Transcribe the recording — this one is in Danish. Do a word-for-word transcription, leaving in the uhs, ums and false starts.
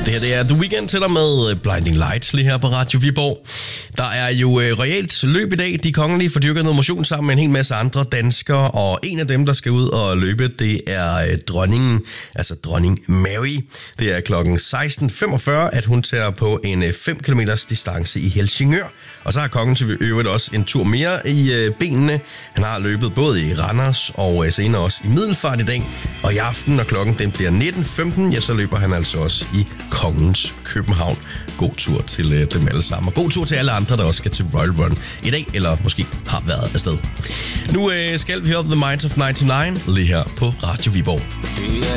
Det her det er The Weeknd til dig med Blinding Lights lige her på Radio Viborg. Der er jo øh, reelt løb i dag. De kongelige får dyrket noget motion sammen med en hel masse andre danskere, og en af dem, der skal ud og løbe, det er øh, dronningen, altså dronning Mary. Det er klokken seksten femogfyrre, at hun tager på en øh, fem kilometers distance i Helsingør. Og så har kongen til øvrigt også en tur mere i øh, benene. Han har løbet både i Randers og øh, senere også i Middelfart i dag. Og i aften, når klokken den bliver nitten femten, ja, så løber han altså også i Kongens København. God tur til øh, dem alle sammen. Og god tur til alle andre, der også skal til Royal Run i dag, eller måske har været afsted. Nu øh, skal vi høre The Minds of nioghalvfems lige her på Radio Viborg.